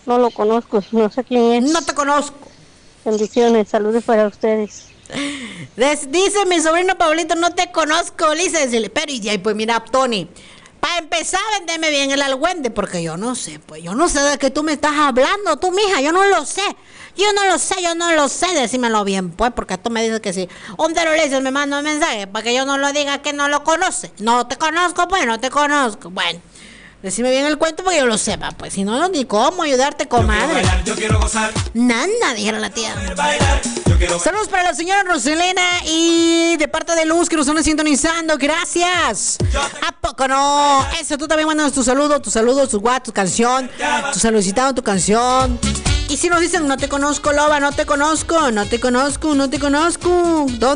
No lo conozco, no sé quién es. No te conozco. Bendiciones, saludos para ustedes. Dice mi sobrino Pablito, no te conozco, Lisa, decirle, pero y ahí pues mira, Tony, para empezar, vendeme bien el algüende, porque yo no sé, pues yo no sé de qué tú me estás hablando, tú mija, yo no lo sé, decímelo bien, pues, porque tú me dices que si un terrorista me manda un mensaje para que yo no lo diga que no lo conoce, no te conozco, pues, no te conozco, bueno. Decime bien el cuento porque yo lo sepa, pues si no, ni cómo ayudarte, comadre. Yo quiero gozar. Nada, dijera la tía. Saludos para la señora Roselena y de parte de Luz que nos están sintonizando. Gracias. ¿A poco no? Eso, tú también mandas tu saludo, tu WhatsApp, tu canción, tu solicitado, tu canción. Y si nos dicen, no te conozco, loba, no te conozco. ¿Dónde?